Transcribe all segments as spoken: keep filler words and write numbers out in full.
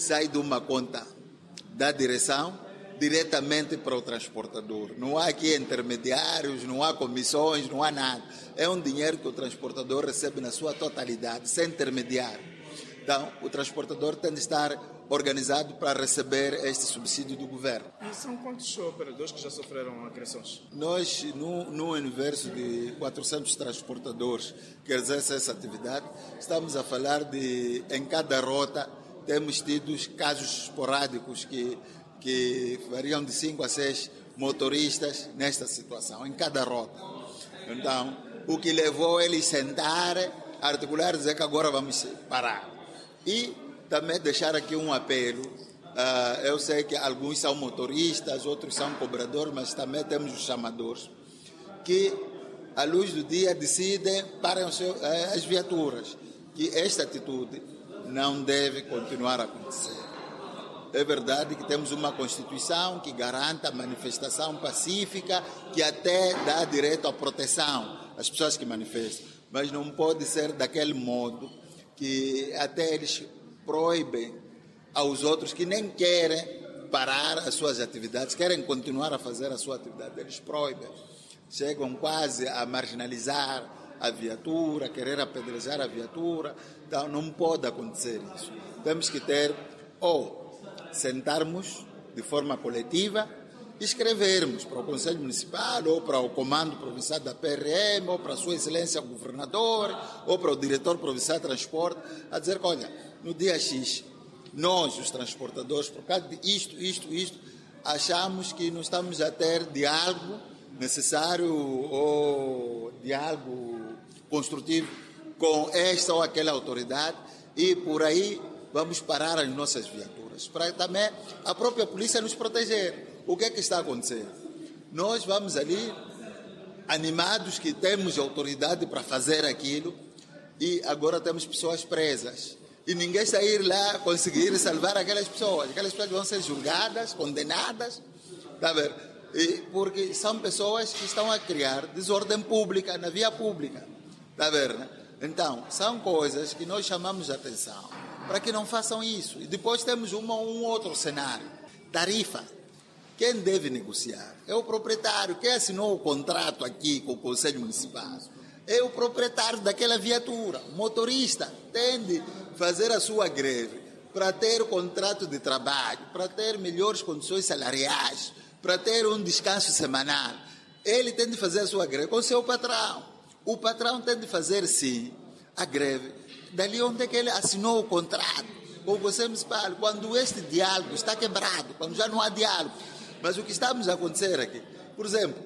sai de uma conta da direção diretamente para o transportador. Não há aqui intermediários, não há comissões, não há nada. É um dinheiro que o transportador recebe na sua totalidade, sem intermediário. Então, o transportador tem de estar organizado para receber este subsídio do governo. E são quantos operadores que já sofreram agressões? Nós, no, no universo de quatrocentos transportadores que exercem essa atividade, estamos a falar de, em cada rota, temos tido casos esporádicos que, que variam de cinco a seis motoristas nesta situação, em cada rota. Então, o que levou eles a sentar, articular, dizer que agora vamos parar. E também deixar aqui um apelo. Uh, eu sei que alguns são motoristas, outros são cobradores, mas também temos os chamadores, que, à luz do dia, decidem para os seus, as viaturas, que esta atitude não deve continuar a acontecer. É verdade que temos uma Constituição que garante a manifestação pacífica, que até dá direito à proteção às pessoas que manifestam, mas não pode ser daquele modo que até eles proíbem aos outros que nem querem parar as suas atividades, querem continuar a fazer a sua atividade, eles proíbem. Chegam quase a marginalizar a viatura, querer apedrejar a viatura. Então não pode acontecer isso. Temos que ter, ou sentarmos de forma coletiva, escrevermos para o Conselho Municipal, ou para o Comando Provincial da P R M, ou para a Sua Excelência o Governador, ou para o Diretor Provincial de Transporte, a dizer que, olha, no dia X, nós, os transportadores, por causa de isto, isto, isto, achamos que não estamos a ter diálogo necessário ou diálogo construtivo com esta ou aquela autoridade e por aí vamos parar as nossas viaturas, para também a própria polícia nos proteger. O que é que está acontecendo? Nós vamos ali animados que temos autoridade para fazer aquilo e agora temos pessoas presas. E ninguém sair lá conseguir salvar aquelas pessoas. Aquelas pessoas vão ser julgadas, condenadas, tá vendo? E porque são pessoas que estão a criar desordem pública, na via pública, tá vendo? Então, são coisas que nós chamamos a atenção para que não façam isso. E depois temos uma, um outro cenário. Tarifa. Quem deve negociar? É o proprietário. Quem assinou o contrato aqui com o Conselho Municipal? É o proprietário daquela viatura. O motorista tem de fazer a sua greve para ter contrato de trabalho, para ter melhores condições salariais, para ter um descanso semanal. Ele tem de fazer a sua greve com o seu patrão. O patrão tem de fazer, sim, a greve dali onde é que ele assinou o contrato com o Conselho Municipal, quando este diálogo está quebrado, quando já não há diálogo. Mas o que estamos a acontecer aqui, por exemplo,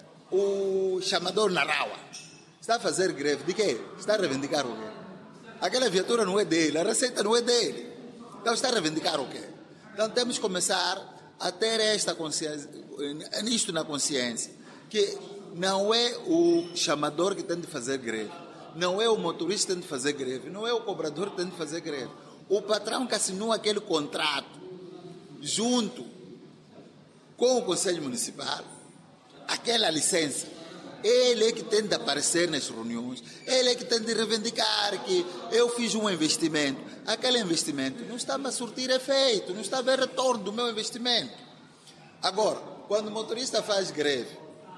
o chamador Narawa está a fazer greve de quê? Está a reivindicar o quê? Aquela viatura não é dele, a receita não é dele. Então está a reivindicar o quê? Então temos que começar a ter esta consciência, nisto na consciência, que não é o chamador que tem de fazer greve, não é o motorista que tem de fazer greve, não é o cobrador que tem de fazer greve. O patrão que assinou aquele contrato junto com o Conselho Municipal, aquela licença, ele é que tem de aparecer nas reuniões, ele é que tem de reivindicar que eu fiz um investimento, aquele investimento não está a surtir efeito, não está a ver retorno do meu investimento. Agora, quando o motorista faz greve,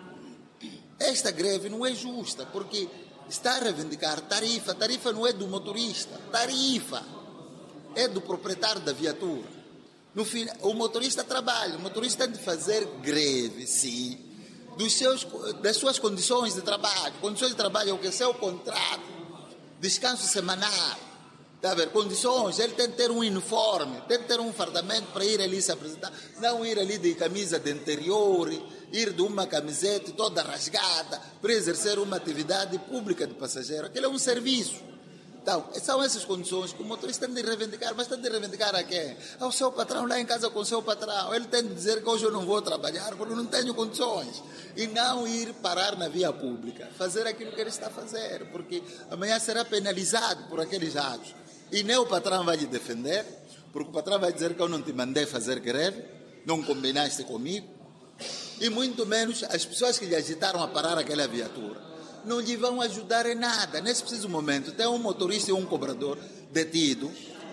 esta greve não é justa, porque está a reivindicar tarifa, tarifa não é do motorista, tarifa é do proprietário da viatura. No fim, o motorista trabalha, o motorista tem de fazer greve, sim, dos seus, das suas condições de trabalho. Condições de trabalho é o que? Seu contrato, descanso semanal, tá a ver? Condições, ele tem de ter um uniforme, tem de ter um fardamento para ir ali se apresentar, não ir ali de camisa de interior, ir de uma camiseta toda rasgada para exercer uma atividade pública de passageiro. Aquilo é um serviço. Então, são essas condições que o motorista tem de reivindicar, mas tem de reivindicar a quem? Ao seu patrão, lá em casa com o seu patrão. Ele tem de dizer que hoje eu não vou trabalhar porque eu não tenho condições. E não ir parar na via pública, fazer aquilo que ele está a fazer, porque amanhã será penalizado por aqueles atos. E nem o patrão vai lhe defender, porque o patrão vai dizer que eu não te mandei fazer greve, não combinaste comigo, e muito menos as pessoas que lhe agitaram a parar aquela viatura não lhe vão ajudar em nada. Nesse preciso momento, tem um motorista e um cobrador detido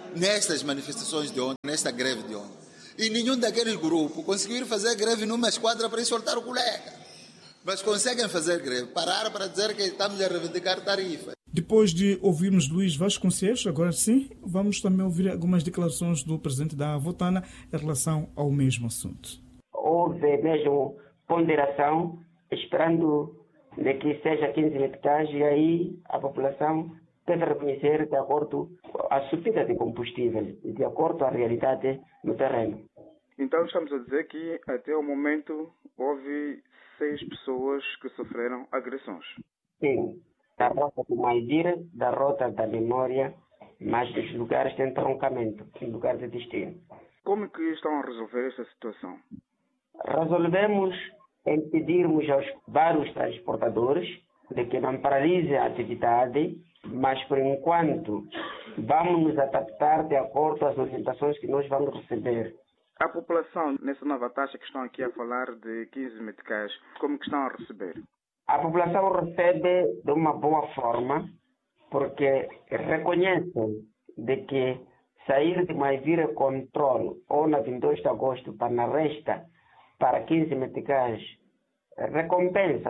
nestas manifestações de ontem, nesta greve de ontem. E nenhum daqueles grupos conseguiu fazer greve numa esquadra para ir soltar o colega. Mas conseguem fazer greve, parar para dizer que estamos a reivindicar tarifa. Depois de ouvirmos Luís Vasconcelos, agora sim, vamos também ouvir algumas declarações do presidente da Avotana em relação ao mesmo assunto. Houve mesmo ponderação, esperando de que seja quinze meticais, e aí a população deve reconhecer de acordo com a subida de combustível e de acordo com a realidade no terreno. Então estamos a dizer que até o momento houve seis pessoas que sofreram agressões. Sim, da rota do Maivira, da rota da Memória, mas dos lugares de entroncamento, em lugares de destino. Como é que estão a resolver esta situação? Resolvemos em pedirmos aos vários transportadores de que não paralisem a atividade, mas por enquanto vamos nos adaptar de acordo às orientações que nós vamos receber. A população, nessa nova taxa que estão aqui a falar de quinze meticais, como que estão a receber? A população recebe de uma boa forma, porque reconhecem de que sair de Maivira Controle ou na vinte e dois de agosto para na resta para quinze meticais recompensa,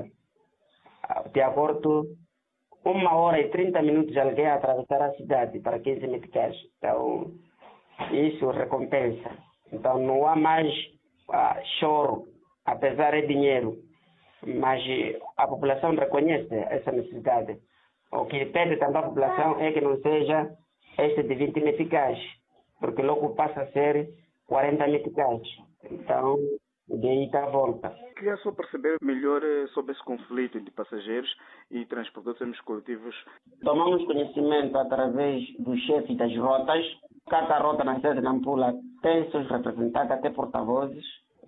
de acordo uma hora e trinta minutos de alguém a atravessar a cidade para quinze meticais. Então, isso recompensa. Então, não há mais uh, choro, apesar de dinheiro, mas a população reconhece essa necessidade. O que pede também a população é que não seja este de vinte meticais, porque logo passa a ser quarenta meticais. Então, daí está a volta. Queria só perceber melhor sobre esse conflito de passageiros e transportadores coletivos. Tomamos conhecimento através do chefe das rotas. Cada rota na cidade de Nampula tem seus representantes, até porta-vozes.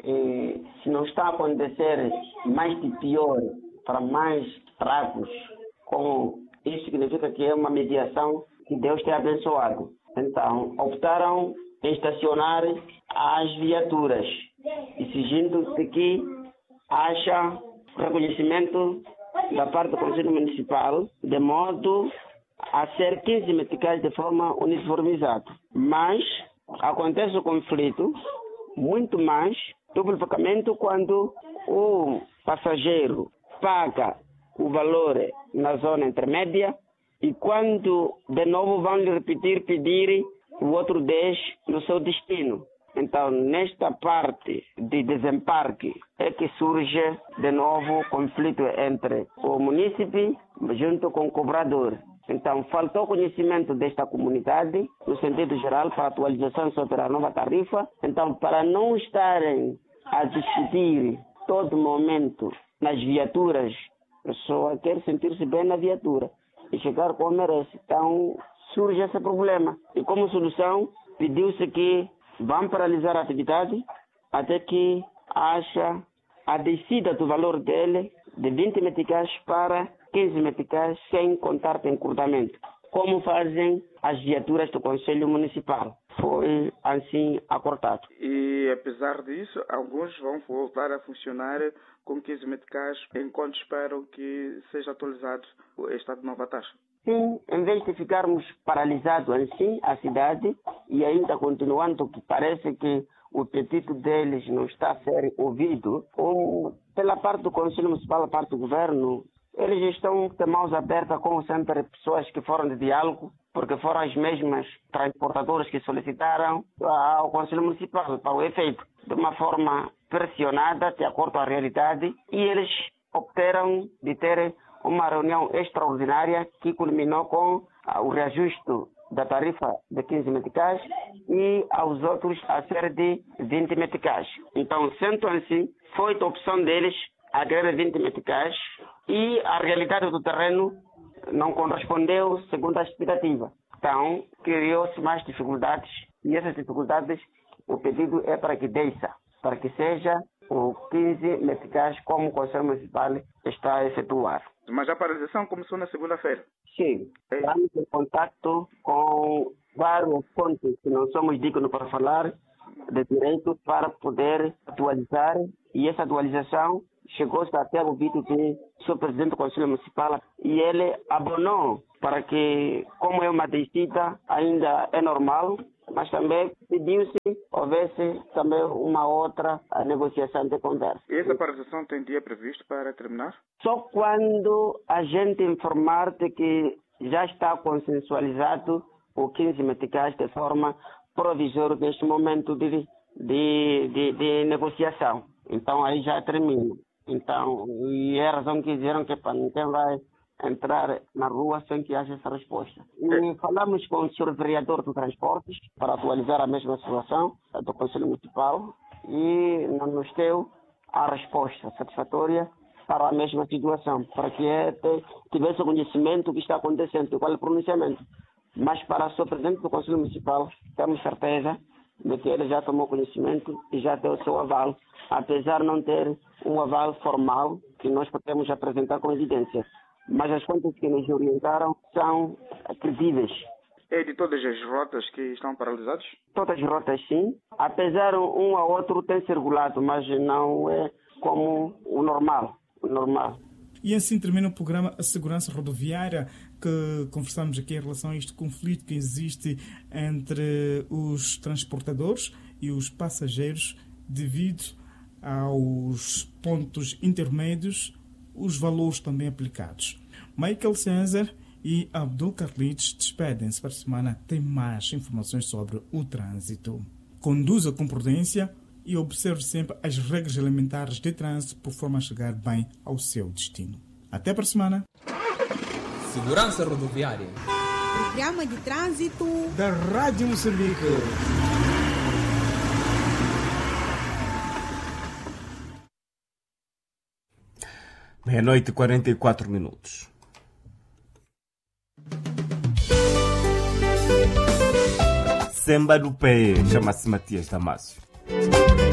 E se não está a acontecer mais de pior para mais fracos, como isso significa que é uma mediação que Deus tem abençoado. Então, optaram em estacionar as viaturas, exigindo de que haja reconhecimento da parte do Conselho Municipal, de modo a ser quinze meticais de forma uniformizada. Mas acontece o conflito muito mais duplicamente quando o passageiro paga o valor na zona intermédia e quando de novo vão lhe repetir, pedir o outro dez no seu destino. Então, nesta parte de desembarque é que surge de novo o conflito entre o munícipe junto com o cobrador. Então, faltou conhecimento desta comunidade, no sentido geral, para a atualização sobre a nova tarifa. Então, para não estarem a discutir todo momento nas viaturas, a pessoa quer sentir-se bem na viatura e chegar como merece. Então, surge esse problema. E como solução, pediu-se que vão paralisar a atividade até que haja a descida do valor dele de vinte meticais para quinze meticais sem contar com encurtamento, como fazem as viaturas do Conselho Municipal. Foi assim acordado. E apesar disso, alguns vão voltar a funcionar com quinze meticais enquanto esperam que seja atualizado esta nova taxa. Sim, em vez de ficarmos paralisados assim, a cidade, e ainda continuando, que parece que o pedido deles não está a ser ouvido, ou pela parte do Conselho Municipal, a parte do Governo, eles estão de mãos abertas, como sempre, pessoas que foram de diálogo, porque foram as mesmas transportadoras que solicitaram ao Conselho Municipal para o efeito, de uma forma pressionada, de acordo com a realidade, e eles optaram de ter uma reunião extraordinária que culminou com ah, o reajuste da tarifa de quinze meticais e aos outros a ser de vinte meticais. Então, sendo assim, foi a opção deles a querer vinte meticais e a realidade do terreno não correspondeu segundo a expectativa. Então, criou-se mais dificuldades e essas dificuldades, o pedido é para que deixe, para que seja o quinze meticais como o Conselho Municipal está a efetuar. Mas a paralisação começou na segunda-feira? Sim. Estamos em contato com vários pontos que não somos dignos para falar de direito para poder atualizar, e essa atualização chegou-se até o ouvido do seu presidente do Conselho Municipal e ele abonou para que, como é uma descida, ainda é normal, mas também pediu-se que houvesse também uma outra negociação de conversa. E essa paralisação tem dia previsto para terminar? Só quando a gente informar de que já está consensualizado o quinze meticais de forma provisória neste momento de, de, de, de negociação. Então aí já termina. Então, e é a razão que disseram que para ninguém vai entrar na rua sem que haja essa resposta. E falamos com o senhor vereador do Transportes para atualizar a mesma situação do Conselho Municipal e não nos deu a resposta satisfatória para a mesma situação, para que tivesse conhecimento do que está acontecendo, qual é o pronunciamento. Mas para o senhor presidente do Conselho Municipal, temos certeza de que ele já tomou conhecimento e já deu o seu aval, apesar de não ter um aval formal que nós podemos apresentar com evidência. Mas as fontes que nos orientaram são credíveis. É de todas as rotas que estão paralisadas? Todas as rotas, sim. Apesar um a outro tem circulado, mas não é como o normal. O normal. E assim termina o programa A Segurança Rodoviária, que conversamos aqui em relação a este conflito que existe entre os transportadores e os passageiros devido aos pontos intermédios, os valores também aplicados. Michael César e Abdul Carlitos despedem-se para a semana. Tem mais informações sobre o trânsito. Conduza com prudência e observe sempre as regras elementares de trânsito por forma a chegar bem ao seu destino. Até para a semana. Segurança Rodoviária. Programa de trânsito da Rádio Moçambique. Meia-noite e quarenta e quatro minutos. Semba do Pé, chama-se Matias Damasio.